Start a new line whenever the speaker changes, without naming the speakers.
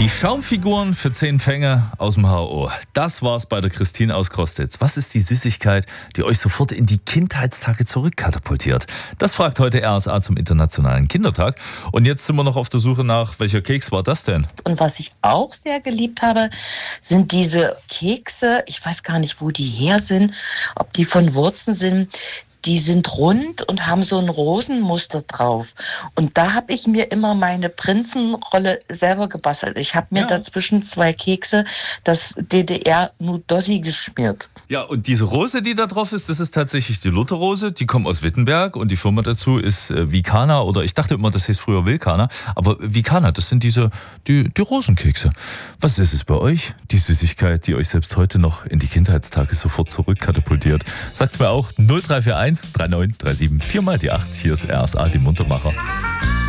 Die Schaumfiguren für 10 Fänge aus dem HO. Das war's bei der Christine aus Krostitz. Was ist die Süßigkeit, die euch sofort in die Kindheitstage zurückkatapultiert? Das fragt heute RSA zum Internationalen Kindertag. Und jetzt sind wir noch auf der Suche nach, welcher Keks war das denn?
Und was ich auch sehr geliebt habe, sind diese Kekse. Ich weiß gar nicht, wo die her sind, ob die von Wurzen sind. Die sind rund und haben so ein Rosenmuster drauf. Und da habe ich mir immer meine Prinzenrolle selber gebastelt. Ich habe mir dazwischen 2 Kekse das DDR-Nudossi geschmiert.
Ja, und diese Rose, die da drauf ist, das ist tatsächlich die Lutherrose. Die kommt aus Wittenberg und die Firma dazu ist Vikana, oder ich dachte immer, das hieß früher Wilkana, aber Vikana, das sind die Rosenkekse. Was ist es bei euch? Die Süßigkeit, die euch selbst heute noch in die Kindheitstage sofort zurückkatapultiert. Sagt's mir auch 0341 3937 4 mal die 8. Hier ist RSA, die Muntermacher.